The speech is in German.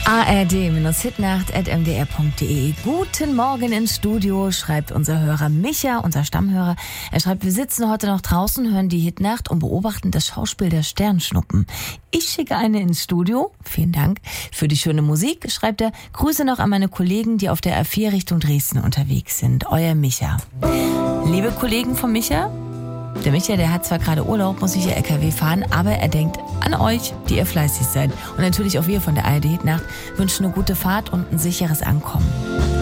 ard-hitnacht@mdr.de. Guten Morgen ins Studio, schreibt unser Hörer Micha, unser Stammhörer. Er schreibt, wir sitzen heute noch draußen, hören die Hitnacht und beobachten das Schauspiel der Sternschnuppen. Ich schicke eine ins Studio. Vielen Dank für die schöne Musik, schreibt er. Grüße noch an meine Kollegen, die auf der A4 Richtung Dresden unterwegs sind. Euer Micha. Liebe Kollegen von Micha, der Micha, der hat zwar gerade Urlaub, muss sicher LKW fahren, aber er denkt an euch, die ihr fleißig seid. Und natürlich auch wir von der ARD Hitnacht wünschen eine gute Fahrt und ein sicheres Ankommen.